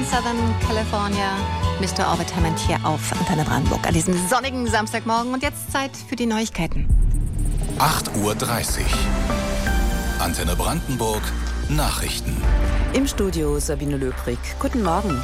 in Southern California. Mr. Orbit Hammond hier auf Antenne Brandenburg an diesem sonnigen Samstagmorgen. Und jetzt Zeit für die Neuigkeiten. 8:30 Uhr. Antenne Brandenburg. Nachrichten. Im Studio Sabine Löbrig. Guten Morgen.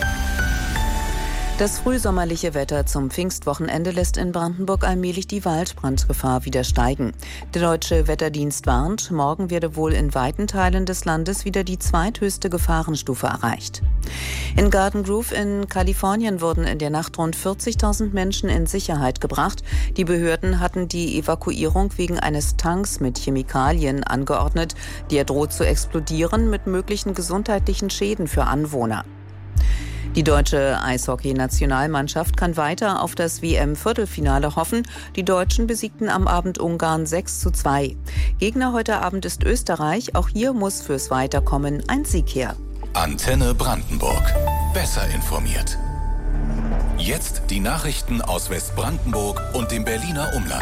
Das frühsommerliche Wetter zum Pfingstwochenende lässt in Brandenburg allmählich die Waldbrandgefahr wieder steigen. Der Deutsche Wetterdienst warnt, morgen werde wohl in weiten Teilen des Landes wieder die zweithöchste Gefahrenstufe erreicht. In Garden Grove in Kalifornien wurden in der Nacht rund 40.000 Menschen in Sicherheit gebracht. Die Behörden hatten die Evakuierung wegen eines Tanks mit Chemikalien angeordnet. Der droht zu explodieren mit möglichen gesundheitlichen Schäden für Anwohner. Die deutsche Eishockey-Nationalmannschaft kann weiter auf das WM-Viertelfinale hoffen. Die Deutschen besiegten am Abend Ungarn 6:2. Gegner heute Abend ist Österreich. Auch hier muss fürs Weiterkommen ein Sieg her. Antenne Brandenburg. Besser informiert. Jetzt die Nachrichten aus Westbrandenburg und dem Berliner Umland.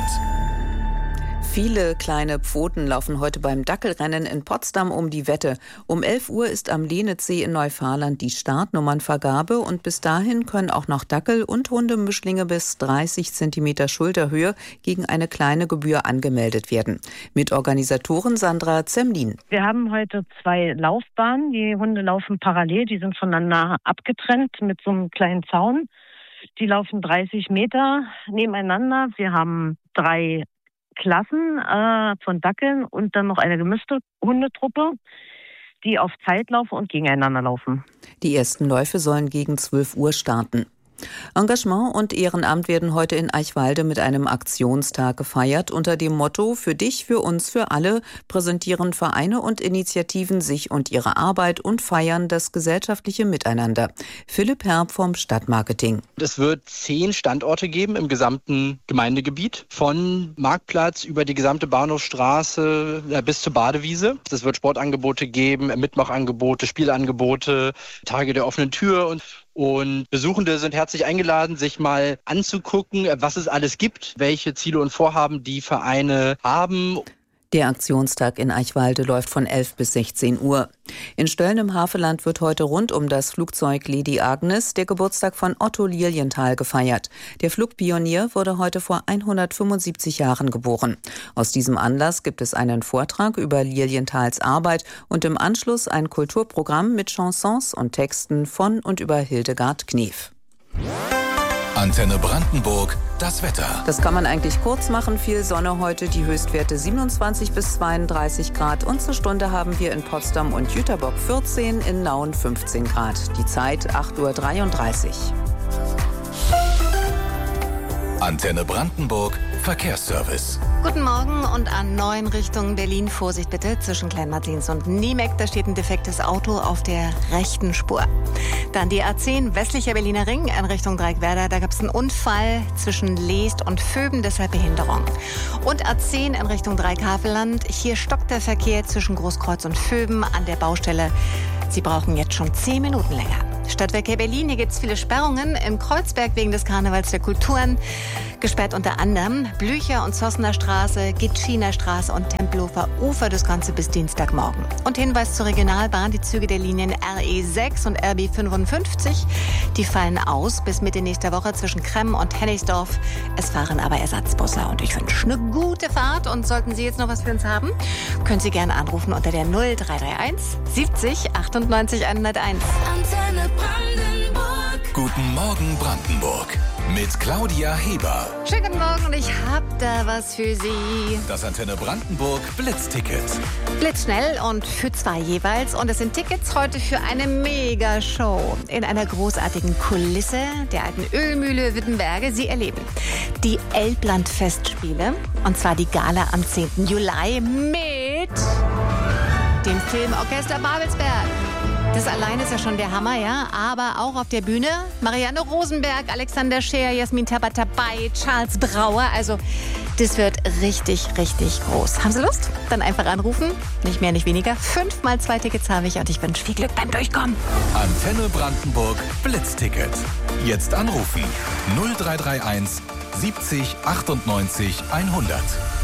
Viele kleine Pfoten laufen heute beim Dackelrennen in Potsdam um die Wette. Um 11 Uhr ist am Lehnitzsee in Neufahrland die Startnummernvergabe und bis dahin können auch noch Dackel- und Hundemischlinge bis 30 cm Schulterhöhe gegen eine kleine Gebühr angemeldet werden. Mitorganisatorin Sandra Zemlin. Wir haben heute 2 Laufbahnen. Die Hunde laufen parallel, die sind voneinander abgetrennt mit so einem kleinen Zaun. Die laufen 30 Meter nebeneinander. Wir haben 3 Klassen von Dackeln und dann noch eine gemischte Hundetruppe, die auf Zeit laufen und gegeneinander laufen. Die ersten Läufe sollen gegen 12 Uhr starten. Engagement und Ehrenamt werden heute in Eichwalde mit einem Aktionstag gefeiert. Unter dem Motto „Für dich, für uns, für alle" präsentieren Vereine und Initiativen sich und ihre Arbeit und feiern das gesellschaftliche Miteinander. Philipp Herb vom Stadtmarketing. Es wird 10 Standorte geben im gesamten Gemeindegebiet, von Marktplatz über die gesamte Bahnhofstraße bis zur Badewiese. Es wird Sportangebote geben, Mitmachangebote, Spielangebote, Tage der offenen Tür und Besuchende sind herzlich eingeladen, sich mal anzugucken, was es alles gibt, welche Ziele und Vorhaben die Vereine haben. Der Aktionstag in Eichwalde läuft von 11 bis 16 Uhr. In Stölln im Havelland wird heute rund um das Flugzeug Lady Agnes der Geburtstag von Otto Lilienthal gefeiert. Der Flugpionier wurde heute vor 175 Jahren geboren. Aus diesem Anlass gibt es einen Vortrag über Lilienthals Arbeit und im Anschluss ein Kulturprogramm mit Chansons und Texten von und über Hildegard Knef. Antenne Brandenburg, das Wetter. Das kann man eigentlich kurz machen. Viel Sonne heute, die Höchstwerte 27 bis 32 Grad. Und zur Stunde haben wir in Potsdam und Jüterbock 14, in Nauen 15 Grad. Die Zeit 8:33 Uhr. Antenne Brandenburg, Verkehrsservice. Guten Morgen und an 9 Richtung Berlin. Vorsicht bitte zwischen Kleinmartins und Niemeck. Da steht ein defektes Auto auf der rechten Spur. Dann die A10 westlicher Berliner Ring in Richtung Dreieckwerder. Da gab es einen Unfall zwischen Leest und Vöben, deshalb Behinderung. Und A10 in Richtung Dreieck-Havelland. Hier stockt der Verkehr zwischen Großkreuz und Vöben an der Baustelle. Sie brauchen jetzt schon 10 Minuten länger. Stadtverkehr Berlin, hier gibt es viele Sperrungen. Im Kreuzberg wegen des Karnevals der Kulturen. Gesperrt unter anderem Blücher- und Zossener Straße, Gitschiner Straße und Tempelhofer Ufer, das Ganze bis Dienstagmorgen. Und Hinweis zur Regionalbahn, die Züge der Linien RE6 und RB 55, die fallen aus bis Mitte nächster Woche zwischen Kremm und Hennigsdorf. Es fahren aber Ersatzbusse und ich wünsche eine gute Fahrt. Und sollten Sie jetzt noch was für uns haben, können Sie gerne anrufen unter der 0331 70 98 101. Antenne Brandenburg. Guten Morgen Brandenburg. Mit Claudia Heber. Schönen guten Morgen und ich habe da was für Sie. Das Antenne Brandenburg Blitzticket. Blitzschnell und für 2 jeweils. Und es sind Tickets heute für eine Mega-Show in einer großartigen Kulisse der alten Ölmühle Wittenberge. Sie erleben die Elbland-Festspiele. Und zwar die Gala am 10. Juli mit dem Filmorchester Babelsberg. Das allein ist ja schon der Hammer, ja. Aber auch auf der Bühne Marianne Rosenberg, Alexander Scheer, Jasmin Tabatabai, Charles Brauer. Also das wird richtig, richtig groß. Haben Sie Lust? Dann einfach anrufen. Nicht mehr, nicht weniger. 5 mal 2 Tickets habe ich und ich wünsche viel Glück beim Durchkommen. Antenne Brandenburg Blitzticket. Jetzt anrufen. 0331 70 98 100.